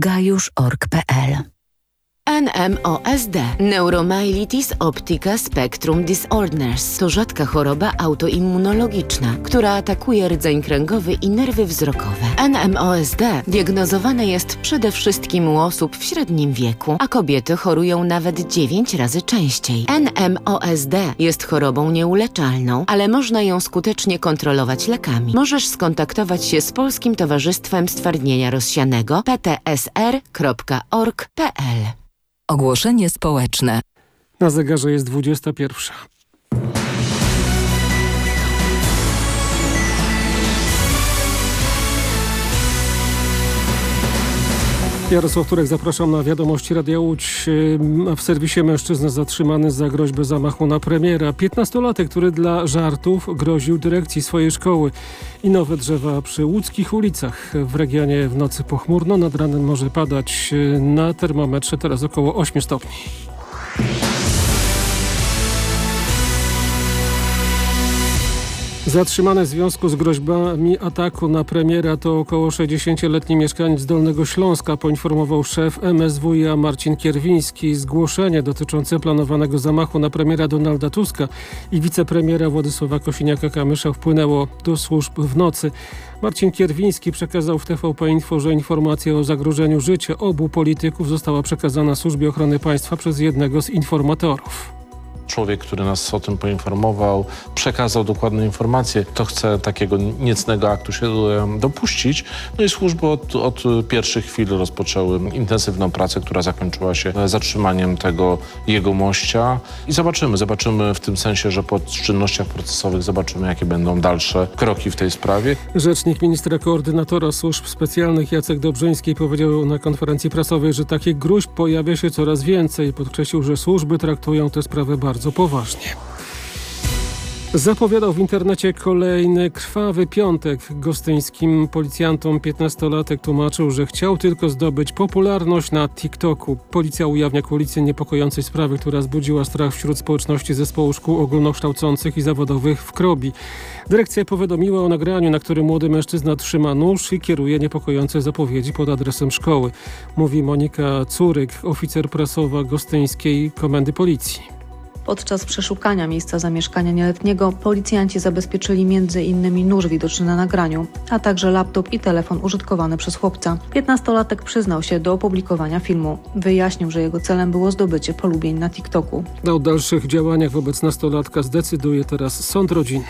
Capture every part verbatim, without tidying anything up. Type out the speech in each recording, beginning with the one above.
gajusz kropka org kropka pe el. N M O S D – Neuromyelitis Optica Spectrum Disorders to rzadka choroba autoimmunologiczna, która atakuje rdzeń kręgowy i nerwy wzrokowe. N M O S D diagnozowane jest przede wszystkim u osób w średnim wieku, a kobiety chorują nawet dziewięć razy częściej. N M O S D jest chorobą nieuleczalną, ale można ją skutecznie kontrolować lekami. Możesz skontaktować się z Polskim Towarzystwem Stwardnienia Rozsianego p t s r kropka org kropka pe el. Ogłoszenie społeczne. Na zegarze jest dwudziesta pierwsza. Jarosław Turek, zapraszam na wiadomości Radia Łódź. W serwisie mężczyzna zatrzymany za groźbę zamachu na premiera. piętnastolatek, który dla żartów groził dyrekcji swojej szkoły. I nowe drzewa przy łódzkich ulicach. W regionie w nocy pochmurno, nad ranem może padać. Na termometrze teraz około ośmiu stopni. Zatrzymany w związku z groźbami ataku na premiera to około sześćdziesięcioletni mieszkaniec Dolnego Śląska, poinformował szef M S W iA Marcin Kierwiński. Zgłoszenie dotyczące planowanego zamachu na premiera Donalda Tuska i wicepremiera Władysława Kosiniaka-Kamysza wpłynęło do służb w nocy. Marcin Kierwiński przekazał w T V P Info, że informacja o zagrożeniu życia obu polityków została przekazana Służbie Ochrony Państwa przez jednego z informatorów. Człowiek, który nas o tym poinformował, przekazał dokładne informacje, kto chce takiego niecnego aktu się dopuścić. No i służby od, od pierwszych chwil rozpoczęły intensywną pracę, która zakończyła się zatrzymaniem tego jegomościa. I zobaczymy, zobaczymy w tym sensie, że po czynnościach procesowych zobaczymy, jakie będą dalsze kroki w tej sprawie. Rzecznik ministra koordynatora służb specjalnych Jacek Dobrzyński powiedział na konferencji prasowej, że takich gróźb pojawia się coraz więcej. Podkreślił, że służby traktują tę sprawę bardzo bardzo poważnie. Zapowiadał w internecie kolejny krwawy piątek. Gostyńskim policjantom piętnastolatek tłumaczył, że chciał tylko zdobyć popularność na TikToku. Policja ujawnia kulisy niepokojącej sprawy, która wzbudziła strach wśród społeczności zespołu szkół ogólnokształcących i zawodowych w Krobi. Dyrekcja powiadomiła o nagraniu, na którym młody mężczyzna trzyma nóż i kieruje niepokojące zapowiedzi pod adresem szkoły. Mówi Monika Curyk, oficer prasowa Gostyńskiej Komendy Policji. Podczas przeszukania miejsca zamieszkania nieletniego policjanci zabezpieczyli między innymi nóż widoczny na nagraniu, a także laptop i telefon użytkowany przez chłopca. Piętnastolatek przyznał się do opublikowania filmu. Wyjaśnił, że jego celem było zdobycie polubień na TikToku. O dalszych działaniach wobec nastolatka zdecyduje teraz sąd rodzinny.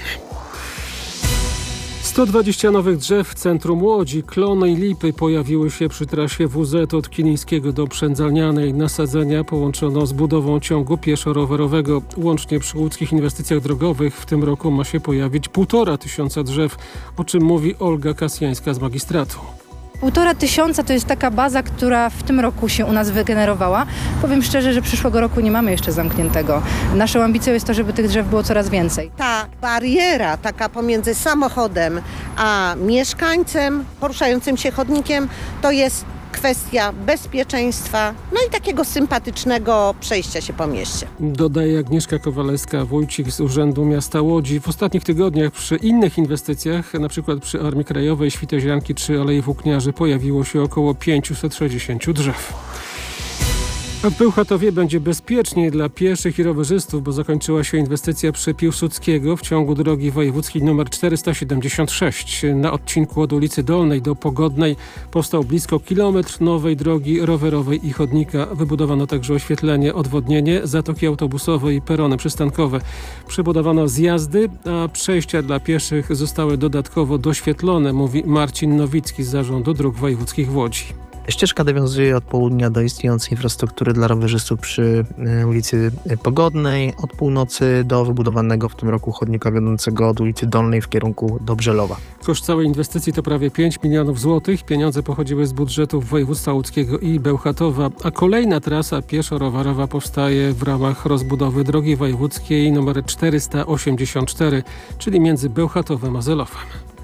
sto dwadzieścia nowych drzew w centrum Łodzi, klony i lipy pojawiły się przy trasie W Z od Kilińskiego do Przędzalnianej. Nasadzenia połączono z budową ciągu pieszo-rowerowego. Łącznie przy łódzkich inwestycjach drogowych w tym roku ma się pojawić półtora tysiąca drzew, o czym mówi Olga Kasjańska z magistratu. Półtora tysiąca to jest taka baza, która w tym roku się u nas wygenerowała. Powiem szczerze, że przyszłego roku nie mamy jeszcze zamkniętego. Naszą ambicją jest to, żeby tych drzew było coraz więcej. Ta bariera taka pomiędzy samochodem a mieszkańcem poruszającym się chodnikiem to jest kwestia bezpieczeństwa, no i takiego sympatycznego przejścia się po mieście. Dodaje Agnieszka Kowalewska-Wójcik z Urzędu Miasta Łodzi. W ostatnich tygodniach przy innych inwestycjach, na przykład przy Armii Krajowej, Świtezianki czy Alei Włókniarzy, pojawiło się około pięćset sześćdziesiąt drzew. A w Bełchatowie będzie bezpieczniej dla pieszych i rowerzystów, bo zakończyła się inwestycja przy Piłsudskiego w ciągu drogi wojewódzkiej nr czterysta siedemdziesiąt sześć. Na odcinku od ulicy Dolnej do Pogodnej powstał blisko kilometr nowej drogi rowerowej i chodnika. Wybudowano także oświetlenie, odwodnienie, zatoki autobusowe i perony przystankowe. Przebudowano zjazdy, a przejścia dla pieszych zostały dodatkowo doświetlone, mówi Marcin Nowicki z Zarządu Dróg Wojewódzkich w Łodzi. Ścieżka nawiązuje od południa do istniejącej infrastruktury dla rowerzystów przy ulicy Pogodnej, od północy do wybudowanego w tym roku chodnika wiodącego od ulicy Dolnej w kierunku Dobrzelowa. Koszt całej inwestycji to prawie pięć milionów złotych. Pieniądze pochodziły z budżetów województwa łódzkiego i Bełchatowa, a kolejna trasa pieszo-rowerowa powstaje w ramach rozbudowy drogi wojewódzkiej nr czterysta osiemdziesiąt cztery, czyli między Bełchatowem a Zelowem.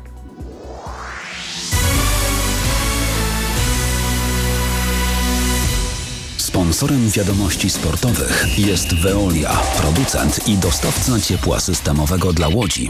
Sponsorem wiadomości sportowych jest Veolia, producent i dostawca ciepła systemowego dla Łodzi.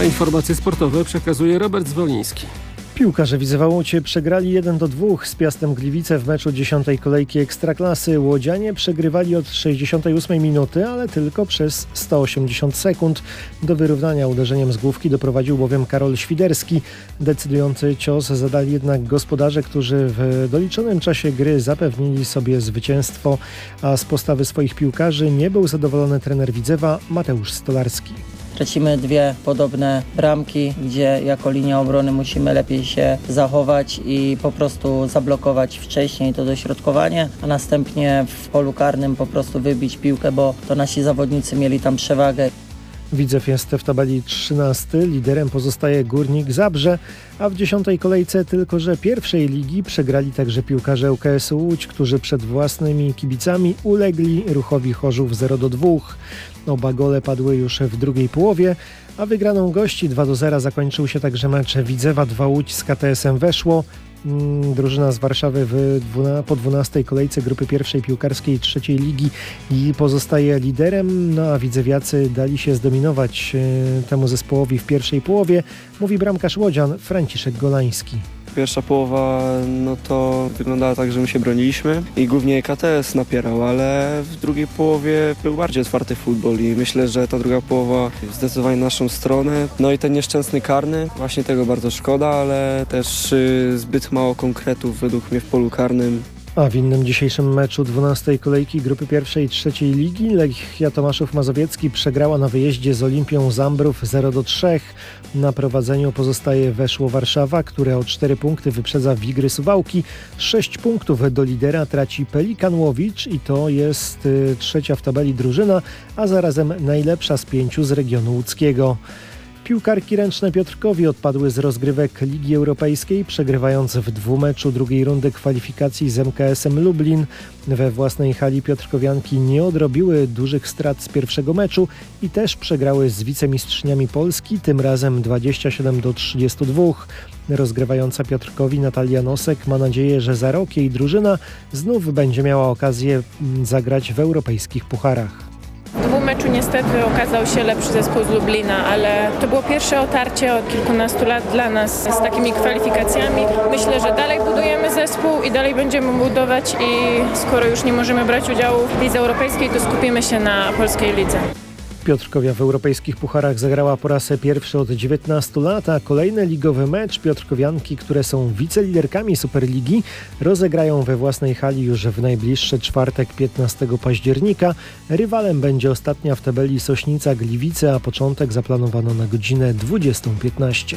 A informacje sportowe przekazuje Robert Zwoliński. Piłkarze Widzewa Łódź przegrali jeden do dwóch z Piastem Gliwice w meczu dziesiątej kolejki Ekstraklasy. Łodzianie przegrywali od sześćdziesiątej ósmej minuty, ale tylko przez sto osiemdziesiąt sekund. Do wyrównania uderzeniem z główki doprowadził bowiem Karol Świderski. Decydujący cios zadali jednak gospodarze, którzy w doliczonym czasie gry zapewnili sobie zwycięstwo, a z postawy swoich piłkarzy nie był zadowolony trener Widzewa Mateusz Stolarski. Tracimy dwie podobne bramki, gdzie jako linia obrony musimy lepiej się zachować i po prostu zablokować wcześniej to dośrodkowanie, a następnie w polu karnym po prostu wybić piłkę, bo to nasi zawodnicy mieli tam przewagę. Widzew jest w tabeli trzynasty, liderem pozostaje Górnik Zabrze, a w dziesiątej kolejce tylko że pierwszej ligi przegrali także piłkarze U K S-u Łódź, którzy przed własnymi kibicami ulegli Ruchowi Chorzów zero do dwóch. Oba gole padły już w drugiej połowie, a wygraną gości dwa do zera zakończył się także mecz Widzewa dwa Łódź z K T S-em Weszło. Drużyna z Warszawy w dwuna, po dwunastej kolejce grupy pierwszej piłkarskiej trzeciej ligi i pozostaje liderem, no a widzewiacy dali się zdominować e, temu zespołowi w pierwszej połowie, mówi bramkarz łodzian Franciszek Golański. Pierwsza połowa no to wyglądała tak, że my się broniliśmy i głównie K T S napierał, ale w drugiej połowie był bardziej otwarty futbol i myślę, że ta druga połowa zdecydowanie na naszą stronę. No i ten nieszczęsny karny, właśnie tego bardzo szkoda, ale też y, zbyt mało konkretów według mnie w polu karnym. A w innym dzisiejszym meczu dwunastej kolejki grupy pierwszej i trzeciej ligi Lechia Tomaszów Mazowiecki przegrała na wyjeździe z Olimpią Zambrów zero do trzech. Na prowadzeniu pozostaje Weszło Warszawa, które o cztery punkty wyprzedza Wigry Suwałki. sześć punktów do lidera traci Pelikan Łowicz i to jest y, trzecia w tabeli drużyna, a zarazem najlepsza z pięciu z regionu łódzkiego. Piłkarki ręczne Piotrkowi odpadły z rozgrywek Ligi Europejskiej, przegrywając w dwumeczu drugiej rundy kwalifikacji z M K S-em Lublin. We własnej hali Piotrkowianki nie odrobiły dużych strat z pierwszego meczu i też przegrały z wicemistrzyniami Polski, tym razem dwadzieścia siedem do trzydziestu dwóch. Rozgrywająca Piotrkowi Natalia Nosek ma nadzieję, że za rok jej drużyna znów będzie miała okazję zagrać w europejskich pucharach. W dwumeczu niestety okazał się lepszy zespół z Lublina, ale to było pierwsze otarcie od kilkunastu lat dla nas z takimi kwalifikacjami. Myślę, że dalej budujemy zespół i dalej będziemy budować i skoro już nie możemy brać udziału w lidze europejskiej, to skupimy się na polskiej lidze. Piotrkowia w europejskich pucharach zagrała po raz pierwszy od dziewiętnastu lat, a kolejny ligowy mecz Piotrkowianki, które są wiceliderkami Superligi, rozegrają we własnej hali już w najbliższy czwartek piętnastego października. Rywalem będzie ostatnia w tabeli Sośnica Gliwice, a początek zaplanowano na godzinę dwudziestą piętnaście.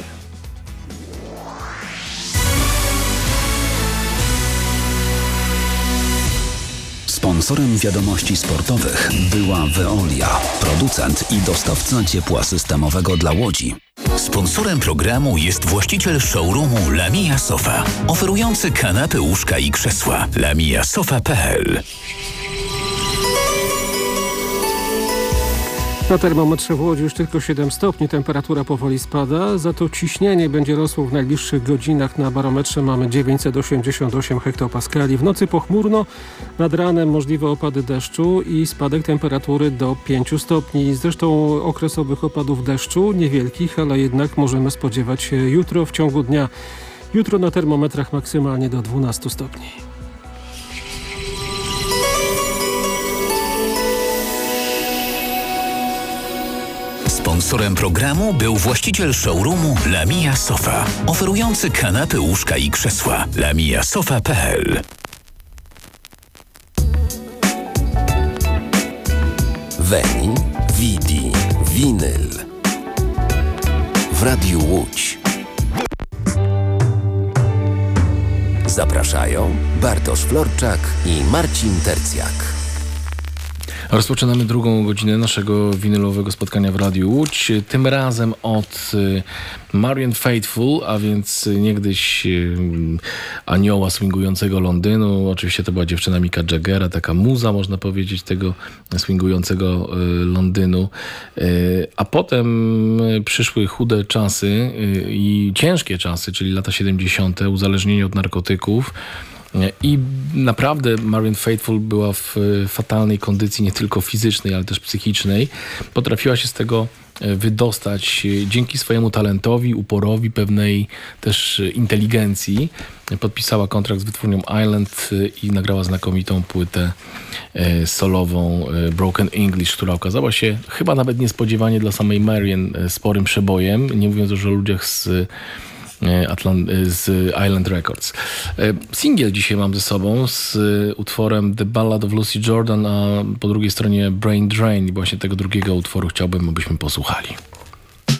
Sponsorem wiadomości sportowych była Veolia, producent i dostawca ciepła systemowego dla Łodzi. Sponsorem programu jest właściciel showroomu Lamia Sofa, oferujący kanapy, łóżka i krzesła. lamia sofa kropka p l. Na termometrze w Łodzi już tylko siedem stopni, temperatura powoli spada, za to ciśnienie będzie rosło w najbliższych godzinach. Na barometrze mamy dziewięćset osiemdziesiąt osiem hektopaskali. W nocy pochmurno, nad ranem możliwe opady deszczu i spadek temperatury do pięciu stopni. Zresztą okresowych opadów deszczu, niewielkich, ale jednak możemy spodziewać się jutro w ciągu dnia. Jutro na termometrach maksymalnie do dwunastu stopni. Sponsorem programu był właściciel showroomu Lamia Sofa, oferujący kanapy, łóżka i krzesła. lamia sofa kropka p l. Veni, Vidi, Vinyl w Radiu Łódź. Zapraszają Bartosz Florczak i Marcin Tercjak. Rozpoczynamy drugą godzinę naszego winylowego spotkania w Radiu Łódź. Tym razem od Marianne Faithfull, a więc niegdyś anioła swingującego Londynu. Oczywiście to była dziewczyna Micka Jaggera, taka muza, można powiedzieć, tego swingującego Londynu. A potem przyszły chude czasy i ciężkie czasy, czyli lata siedemdziesiąte, uzależnienie od narkotyków. I naprawdę Marianne Faithfull była w fatalnej kondycji, nie tylko fizycznej, ale też psychicznej. Potrafiła się z tego wydostać dzięki swojemu talentowi, uporowi, pewnej też inteligencji. Podpisała kontrakt z wytwórnią Island i nagrała znakomitą płytę solową Broken English, która okazała się chyba nawet niespodziewanie dla samej Marianne sporym przebojem, nie mówiąc już o ludziach z Atlant- z Island Records. Singiel dzisiaj mam ze sobą z utworem The Ballad of Lucy Jordan, a po drugiej stronie Brain Drain. I właśnie tego drugiego utworu chciałbym, abyśmy posłuchali.